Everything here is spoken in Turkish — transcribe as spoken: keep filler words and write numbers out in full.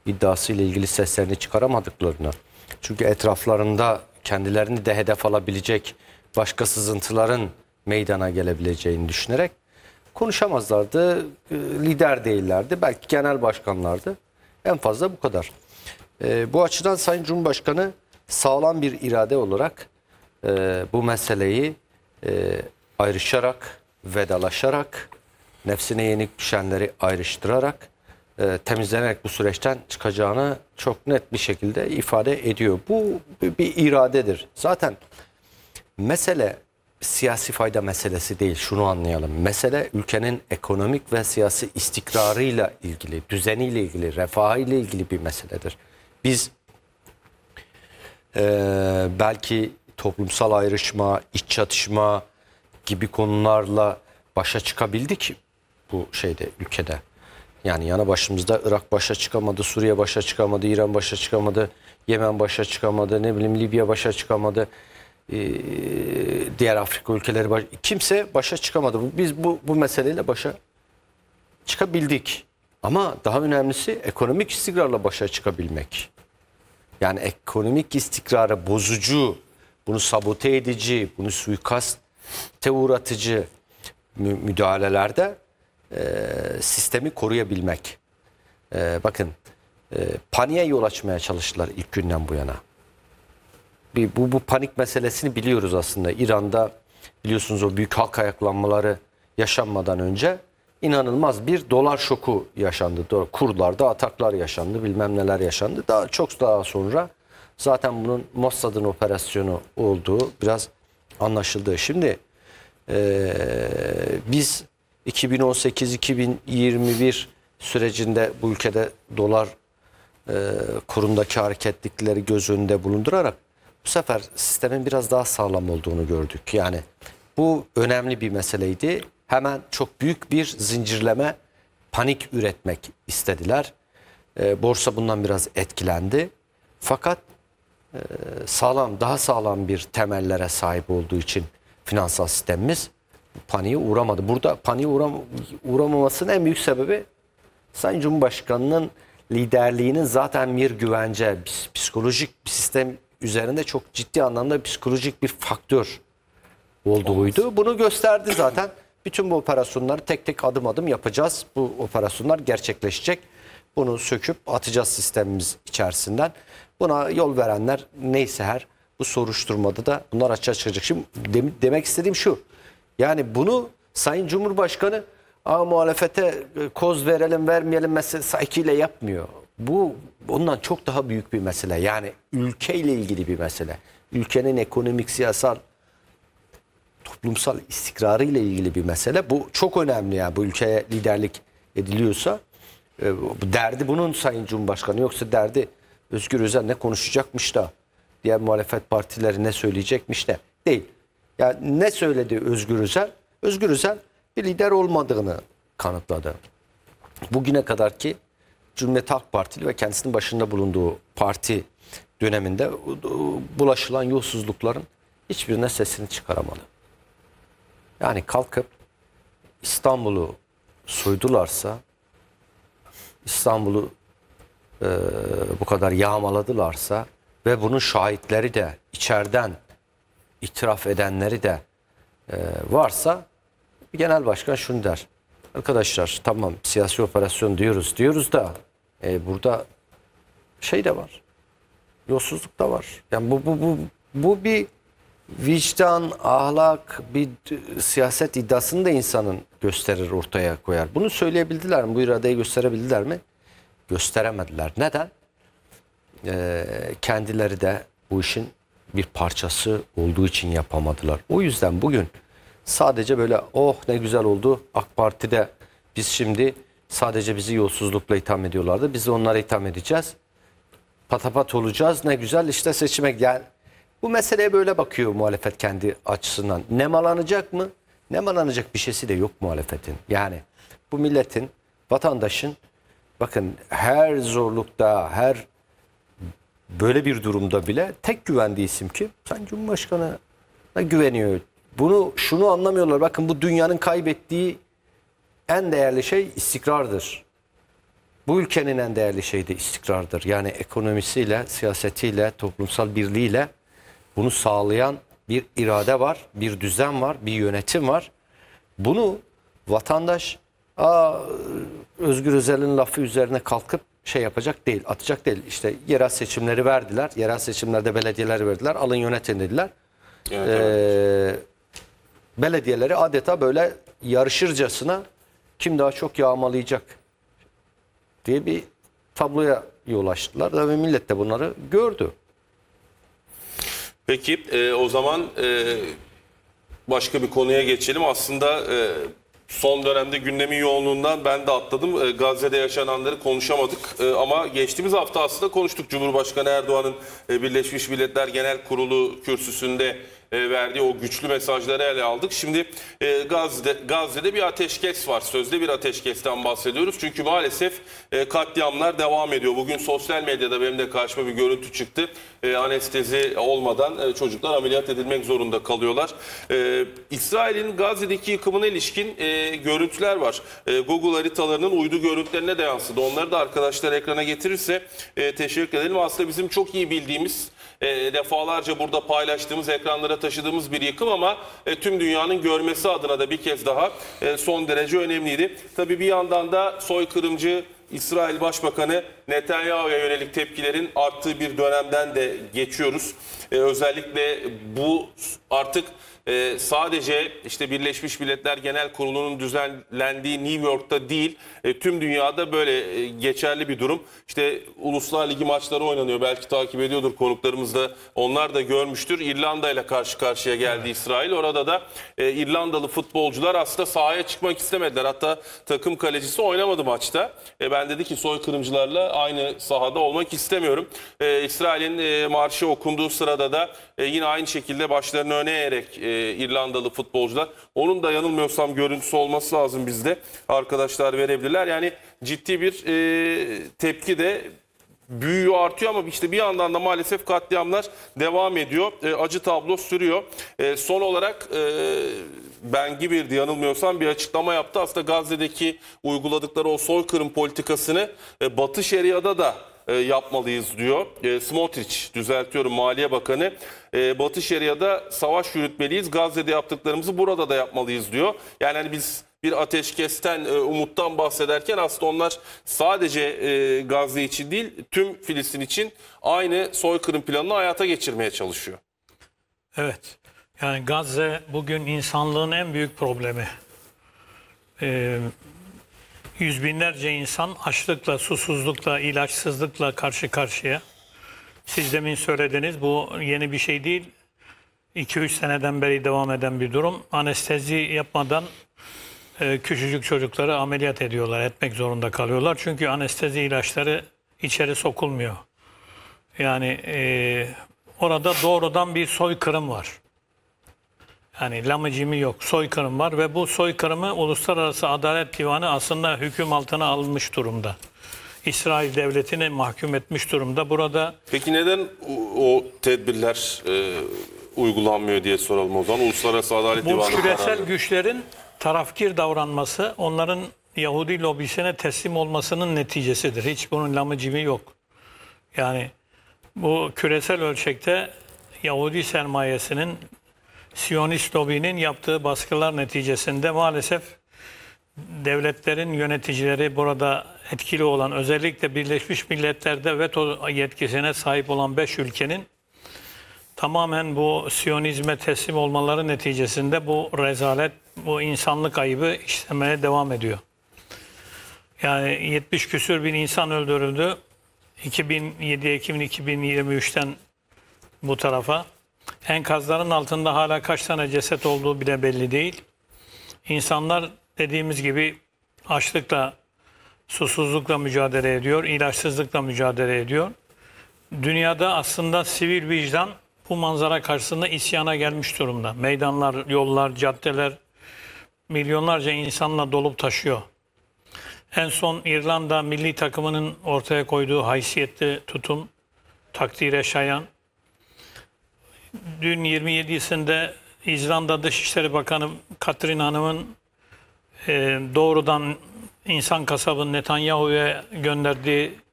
iddiası ile ilgili seslerini çıkaramadıklarını, çünkü etraflarında kendilerini de hedef alabilecek başka sızıntıların meydana gelebileceğini düşünerek konuşamazlardı. Lider değillerdi. Belki genel başkanlardı. En fazla bu kadar. E, bu açıdan Sayın Cumhurbaşkanı sağlam bir irade olarak e, bu meseleyi e, ayrışarak, vedalaşarak, nefsine yenik düşenleri ayrıştırarak, e, temizlenerek bu süreçten çıkacağını çok net bir şekilde ifade ediyor. Bu bir iradedir. Zaten mesele siyasi fayda meselesi değil. Şunu anlayalım. Mesele ülkenin ekonomik ve siyasi istikrarıyla ilgili, düzeniyle ilgili, refahıyla ilgili bir meseledir. Biz e, belki toplumsal ayrışma, iç çatışma gibi konularla başa çıkabildik bu şeyde, ülkede. Yani yanı başımızda Irak başa çıkamadı, Suriye başa çıkamadı, İran başa çıkamadı, Yemen başa çıkamadı, ne bileyim Libya başa çıkamadı, ee, diğer Afrika ülkeleri baş... kimse başa çıkamadı. Biz bu bu meseleyle başa çıkabildik. Ama daha önemlisi ekonomik istikrarla başa çıkabilmek. Yani ekonomik istikrarı bozucu, bunu sabote edici, bunu suikaste uğratıcı mü müdahalelerde e, sistemi koruyabilmek. E, bakın e, paniğe yol açmaya çalıştılar ilk günden bu yana. Bir, bu, bu panik meselesini biliyoruz aslında. İran'da biliyorsunuz o büyük halk ayaklanmaları yaşanmadan önce inanılmaz bir dolar şoku yaşandı. Kurlarda ataklar yaşandı, bilmem neler yaşandı. Daha çok daha sonra zaten bunun Mossad'ın operasyonu olduğu biraz anlaşıldı. Şimdi e, biz iki bin on sekiz iki bin yirmi bir sürecinde bu ülkede dolar e, kurundaki hareketlilikleri göz önünde bulundurarak bu sefer sistemin biraz daha sağlam olduğunu gördük. Yani bu önemli bir meseleydi. Hemen çok büyük bir zincirleme, panik üretmek istediler. E, borsa bundan biraz etkilendi. Fakat e, sağlam, daha sağlam bir temellere sahip olduğu için finansal sistemimiz paniğe uğramadı. Burada paniğe uğram uğramamasının en büyük sebebi Sayın Cumhurbaşkanı'nın liderliğinin zaten bir güvence, psikolojik bir sistem üzerinde çok ciddi anlamda psikolojik bir faktör olduğuydu. Bunu gösterdi zaten. Bütün bu operasyonları tek tek adım adım yapacağız. Bu operasyonlar gerçekleşecek. Bunu söküp atacağız sistemimiz içerisinden. Buna yol verenler neyse her bu soruşturmada da bunlar açığa çıkacak. Şimdi demek istediğim şu. Yani bunu Sayın Cumhurbaşkanı Aa, muhalefete koz verelim vermeyelim meselesiyle yapmıyor. Bu ondan çok daha büyük bir mesele. Yani ülkeyle ilgili bir mesele. Ülkenin ekonomik, siyasal, toplumsal istikrarı ile ilgili bir mesele. Bu çok önemli yani bu ülkeye liderlik ediliyorsa. E, derdi bunun Sayın Cumhurbaşkanı. Yoksa derdi Özgür Özel ne konuşacakmış da diğer muhalefet partileri ne söyleyecekmiş de değil. Yani ne söyledi Özgür Özel? Özgür Özel bir lider olmadığını kanıtladı. Bugüne kadar ki Cumhuriyet Halk Partili ve kendisinin başında bulunduğu parti döneminde bulaşılan yolsuzlukların hiçbirine sesini çıkaramadı. Yani kalkıp İstanbul'u soydularsa, İstanbul'u e, bu kadar yağmaladılarsa ve bunun şahitleri de içeriden itiraf edenleri de e, varsa genel başkan şunu der. Arkadaşlar tamam siyasi operasyon diyoruz diyoruz da e, burada şey de var. Yolsuzluk da var. Yani bu bu bu bu bir vicdan, ahlak, bir siyaset iddiasını da insanın gösterir, ortaya koyar. Bunu söyleyebildiler mi? Bu iradeyi gösterebildiler mi? Gösteremediler. Neden? Ee, kendileri de bu işin bir parçası olduğu için yapamadılar. O yüzden bugün sadece böyle oh ne güzel oldu AK Parti'de biz şimdi sadece bizi yolsuzlukla itham ediyorlardı. Biz de onlara itham edeceğiz. Patapat olacağız. Ne güzel işte seçime gel. Bu meseleye böyle bakıyor muhalefet kendi açısından. Nemalanacak mı? Nemalanacak bir şeysi de yok muhalefetin. Yani bu milletin, vatandaşın bakın her zorlukta, her böyle bir durumda bile tek güvendiği isim kim? Sayın Cumhurbaşkanı'na güveniyor. Bunu şunu anlamıyorlar. Bakın bu dünyanın kaybettiği en değerli şey istikrardır. Bu ülkenin en değerli şeyi de istikrardır. Yani ekonomisiyle, siyasetiyle, toplumsal birliğiyle bunu sağlayan bir irade var, bir düzen var, bir yönetim var. Bunu vatandaş Aa, Özgür Özel'in lafı üzerine kalkıp şey yapacak değil, atacak değil. İşte yerel seçimleri verdiler. Yerel seçimlerde belediyeler verdiler. Alın yönetin dediler. Evet, ee, evet. Belediyeleri adeta böyle yarışırcasına kim daha çok yağmalayacak diye bir tabloya yol açtılar. Ve millet de bunları gördü. Peki e, o zaman e, başka bir konuya geçelim. Aslında e, son dönemde gündemin yoğunluğundan ben de atladım. E, Gazze'de yaşananları konuşamadık. E, ama geçtiğimiz hafta aslında konuştuk. Cumhurbaşkanı Erdoğan'ın e, Birleşmiş Milletler Genel Kurulu kürsüsünde e, verdiği o güçlü mesajları ele aldık. Şimdi e, Gazze'de, Gazze'de bir ateşkes var. Sözde bir ateşkesten bahsediyoruz. Çünkü maalesef e, katliamlar devam ediyor. Bugün sosyal medyada benim de karşıma bir görüntü çıktı. E, anestezi olmadan e, çocuklar ameliyat edilmek zorunda kalıyorlar. E, İsrail'in Gazze'deki yıkımına ilişkin e, görüntüler var. E, Google haritalarının uydu görüntülerine de yansıdı. Onları da arkadaşlar ekrana getirirse e, teşekkür edelim. Aslında bizim çok iyi bildiğimiz, E, defalarca burada paylaştığımız, ekranlara taşıdığımız bir yıkım ama e, tüm dünyanın görmesi adına da bir kez daha e, son derece önemliydi. Tabii bir yandan da soykırımcı İsrail Başbakanı Netanyahu'ya yönelik tepkilerin arttığı bir dönemden de geçiyoruz. E, özellikle bu artık e, sadece işte Birleşmiş Milletler Genel Kurulu'nun düzenlendiği New York'ta değil, e, tüm dünyada böyle e, geçerli bir durum. İşte Uluslar Ligi maçları oynanıyor. Belki takip ediyordur konuklarımız da. Onlar da görmüştür. İrlanda ile karşı karşıya geldi evet. İsrail. Orada da e, İrlandalı futbolcular aslında sahaya çıkmak istemediler. Hatta takım kalecisi oynamadı maçta. E, ben dedi ki soykırımcılarla aynı sahada olmak istemiyorum. E, İsrail'in e, marşı okunduğu sırada da e, yine aynı şekilde başlarını öne eğerek e, İrlandalı futbolcular. Onun da yanılmıyorsam görüntüsü olması lazım bizde. Arkadaşlar verebilirler. Yani ciddi bir e, tepki de büyüyor, artıyor ama işte bir yandan da maalesef katliamlar devam ediyor. E, acı tablo sürüyor. E, son olarak e, Ben Gibir'di yanılmıyorsam bir açıklama yaptı. Aslında Gazze'deki uyguladıkları o soykırım politikasını e, Batı Şeria'da da e, yapmalıyız diyor. E, Smotrich, düzeltiyorum, Maliye Bakanı. E, Batı Şeria'da savaş yürütmeliyiz. Gazze'de yaptıklarımızı burada da yapmalıyız diyor. Yani hani biz bir ateşkesten, e, umuttan bahsederken aslında onlar sadece e, Gazze için değil, tüm Filistin için aynı soykırım planını hayata geçirmeye çalışıyor. Evet. Yani Gazze bugün insanlığın en büyük problemi. Ee, yüz binlerce insan açlıkla, susuzlukla, ilaçsızlıkla karşı karşıya. Siz demin söylediniz, bu yeni bir şey değil. iki üç seneden beri devam eden bir durum. Anestezi yapmadan e, küçücük çocukları ameliyat ediyorlar, etmek zorunda kalıyorlar. Çünkü anestezi ilaçları içeri sokulmuyor. Yani e, orada doğrudan bir soykırım var. Yani lamıcımı yok, soykırım var ve bu soykırımı Uluslararası Adalet Divanı aslında hüküm altına almış durumda. İsrail devletini mahkum etmiş durumda. Burada Peki neden o, o tedbirler e, uygulanmıyor diye soralım o zaman. Uluslararası Adalet bu Divanı küresel kararı. güçlerin tarafkir davranması, onların Yahudi lobisine teslim olmasının neticesidir. Hiç bunun lamıcımı yok. Yani bu küresel ölçekte Yahudi sermayesinin, Siyonist lobinin yaptığı baskılar neticesinde maalesef devletlerin yöneticileri, burada etkili olan, özellikle Birleşmiş Milletler'de veto yetkisine sahip olan beş ülkenin tamamen bu Siyonizme teslim olmaları neticesinde bu rezalet, bu insanlık ayıbı işlemeye devam ediyor. Yani yetmiş küsür bin insan öldürüldü. iki bin yedi Ekim iki bin yirmi üç'ten bu tarafa. Enkazların altında hala kaç tane ceset olduğu bile belli değil. İnsanlar dediğimiz gibi açlıkla, susuzlukla mücadele ediyor, ilaçsızlıkla mücadele ediyor. Dünyada aslında sivil vicdan bu manzara karşısında isyana gelmiş durumda. Meydanlar, yollar, caddeler milyonlarca insanla dolup taşıyor. En son İrlanda milli takımının ortaya koyduğu haysiyetli tutum takdire şayan. Dün yirmi yedi'sinde İzlanda Dışişleri Bakanı Katrin Hanım'ın e, doğrudan insan kasabın Netanyahu'ya gönderdiği